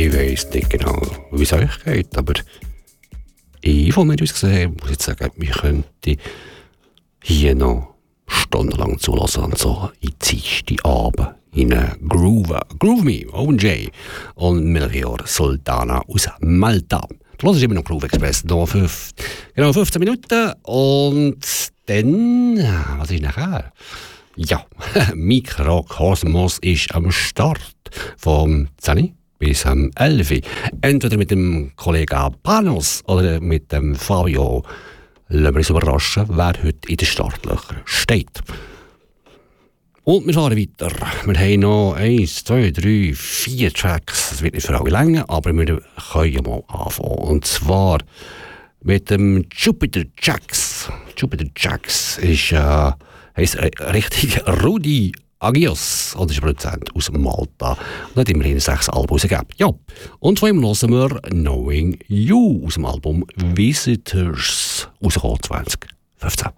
Ich weiss nicht genau, wie es euch geht, aber ich von mir aus gesehen muss ich sagen, wir könnten hier noch stundenlang zulassen und so in die Abend in Groove Me, OJ und Melchior Sultana aus Malta. Du hörst immer noch Groove Express, noch 15 Minuten und dann, was ist nachher? Ja, Mikrokosmos ist am Start vom 10 bis am 11. Entweder mit dem Kollegen Panos oder mit dem Fabio. Lassen wir uns überraschen, wer heute in den Startlöchern steht. Und wir fahren weiter. Wir haben noch 1, 2, 3, 4 Tracks. Es wird nicht für alle länger, aber wir können mal anfangen. Und zwar mit dem Jupiter Jax. Jupiter Jax ist heisst richtig Rudi Agios und ist Produzent aus Malta und hat immerhin 6 Alben rausgegeben. Ja, und von ihm hören wir Knowing You aus dem Album Visitors, rausgekommen 2015.